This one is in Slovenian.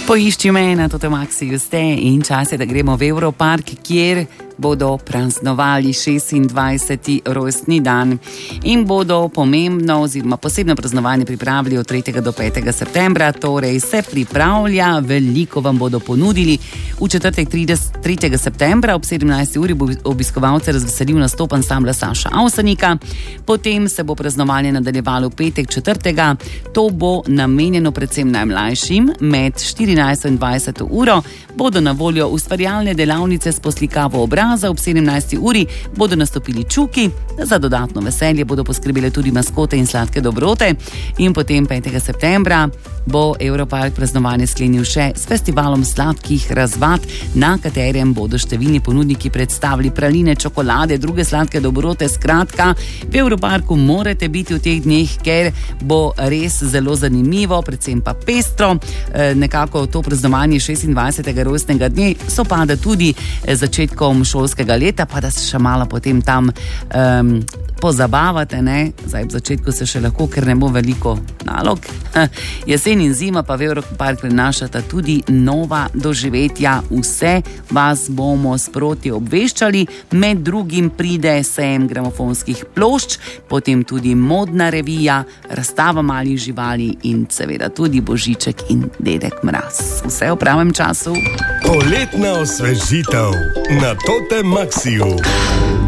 Poišči me na Toto Maxiju ste in čas je, da gremo v Europark, kjer bodo praznovali 26. rojstni dan in bodo pomembno oziroma posebno praznovanje pripravili od 3. do 5. septembra, torej se pripravlja, veliko vam bodo ponudili. V četrtek 3. septembra ob 17. uri bo obiskovalce razveselil nastop ansambla Saša Avsenika, potem se bo praznovanje nadaljevalo v petek 4. To bo namenjeno predvsem najmlajšim. Med 14. in 20. uro bodo na voljo ustvarjalne delavnice s poslikavo obraza, ob 17. uri bodo nastopili Čuki, za dodatno veselje bodo poskrbele tudi maskote in sladke dobrote in potem 5. septembra bo Europark praznovanje sklenil še s festivalom sladkih razvad, na katerem bodo številni ponudniki predstavili praline, čokolade, druge sladke dobrote. Skratka, v Europarku morate biti v teh dneh, ker bo res zelo zanimivo, predvsem pa pestro. Nekako to praznovanje 26. rojstnega dne sopada tudi začetkom šolskega leta, pa da se še malo potem tam pozabavate, ne? Zdaj v začetku se še lahko, ker ne bo veliko nalog. Jesen in zima pa v Europark prinašata tudi nova doživetja. Vse vas bomo sproti obveščali, med drugim pride sejem gramofonskih plošč, potem tudi modna revija, razstava malih živali in seveda tudi Božiček in Dedek Mraz. Vse v pravem času. Poletna osvežitev na Totem Maxiju.